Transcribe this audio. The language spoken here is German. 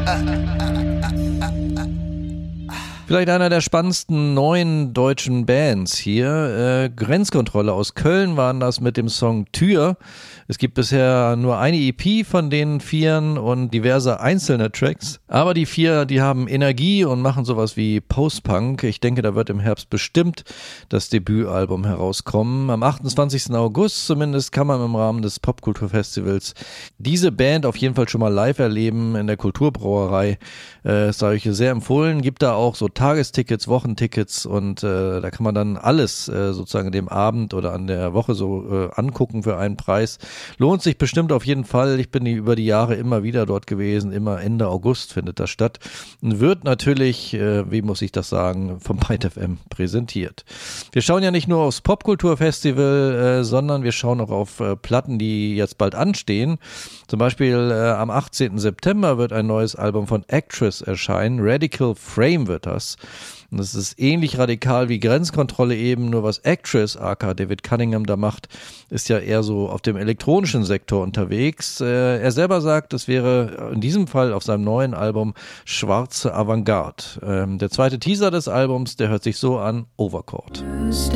Vielleicht einer der spannendsten neuen deutschen Bands hier. Grenzkontrolle aus Köln waren das mit dem Song Tür. Es gibt bisher nur eine EP von den Vieren und diverse einzelne Tracks. Aber die Vier, die haben Energie und machen sowas wie Post-Punk. Ich denke, da wird im Herbst bestimmt das Debütalbum herauskommen. Am 28. August zumindest kann man im Rahmen des Popkulturfestivals diese Band auf jeden Fall schon mal live erleben in der Kulturbrauerei. Das sei euch sehr empfohlen. Gibt da auch so Tagestickets, Wochentickets und da kann man dann alles sozusagen an dem Abend oder an der Woche so angucken für einen Preis. Lohnt sich bestimmt auf jeden Fall. Ich bin über die Jahre immer wieder dort gewesen. Immer Ende August findet das statt. Und wird natürlich, wie muss ich das sagen, vom Byte FM präsentiert. Wir schauen ja nicht nur aufs Popkulturfestival, sondern wir schauen auch auf Platten, die jetzt bald anstehen. Zum Beispiel am 18. September wird ein neues Album von Actress erscheinen. Radical Frame wird das. Und das ist ähnlich radikal wie Grenzkontrolle eben, nur was Actress, aka David Cunningham, da macht, ist ja eher so auf dem elektronischen Sektor unterwegs. Er selber sagt, es wäre in diesem Fall auf seinem neuen Album schwarze Avantgarde. Der zweite Teaser des Albums, der hört sich so an, Overcourt.